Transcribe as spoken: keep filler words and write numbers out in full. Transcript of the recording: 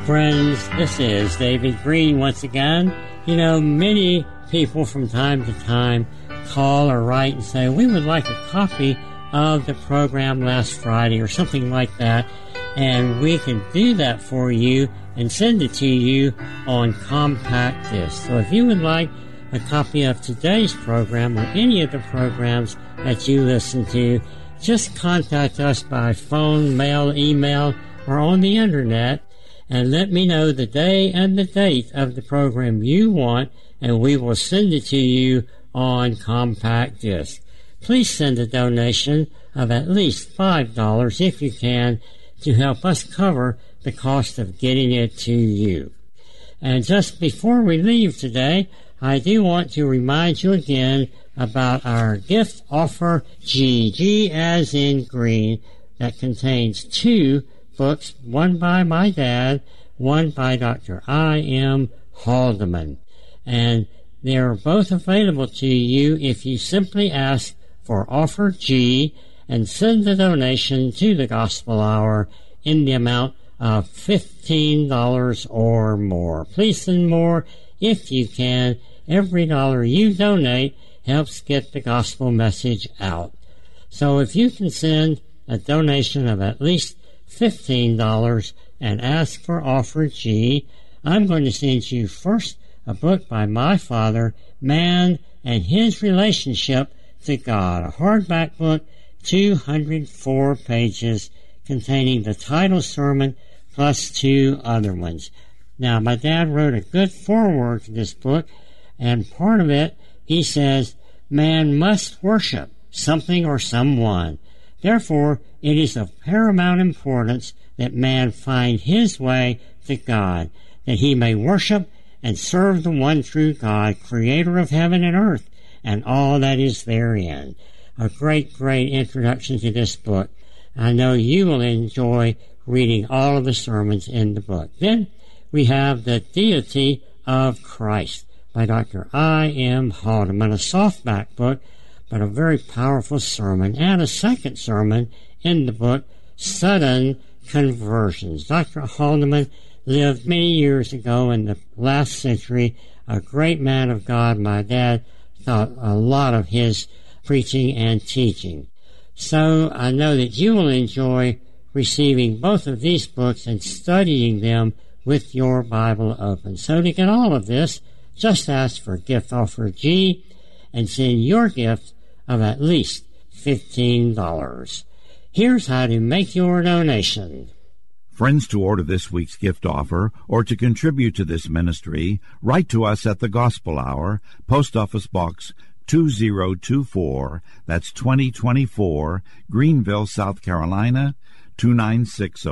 Friends, this is David Green once again. You know, many people from time to time call or write and say, we would like a copy of the program last Friday or something like that, and we can do that for you and send it to you on compact disc. So if you would like a copy of today's program or any of the programs that you listen to, just contact us by phone, mail, email, or on the internet, and let me know the day and the date of the program you want, and we will send it to you on compact disc. Please send a donation of at least five dollars if you can to help us cover the cost of getting it to you. And just before we leave today, I do want to remind you again about our gift offer G, G as in green, that contains two books, one by my dad, one by Doctor I M Haldeman. And they are both available to you if you simply ask for offer G and send the donation to the Gospel Hour in the amount of fifteen dollars or more. Please send more if you can. Every dollar you donate helps get the gospel message out. So if you can send a donation of at least fifteen dollars and ask for offer G, I'm going to send you first a book by my father, Man and His Relationship to God, a hardback book, two hundred four pages, containing the title sermon plus two other ones. Now, my dad wrote a good foreword to this book, and part of it, he says, man must worship something or someone. Therefore, it is of paramount importance that man find his way to God, that he may worship and serve the one true God, creator of heaven and earth, and all that is therein. A great, great introduction to this book. I know you will enjoy reading all of the sermons in the book. Then we have The Deity of Christ by Doctor I M Haldeman, a softback book, but a very powerful sermon, and a second sermon in the book, Sudden Conversions. Doctor Haldeman lived many years ago in the last century, a great man of God. My dad thought a lot of his preaching and teaching. So I know that you will enjoy receiving both of these books and studying them with your Bible open. So to get all of this, just ask for gift offer G and send your gift of at least fifteen dollars. Here's how to make your donation. Friends, to order this week's gift offer or to contribute to this ministry, write to us at the Gospel Hour, Post Office Box two zero two four, that's twenty twenty-four, Greenville, South Carolina, two nine six zero.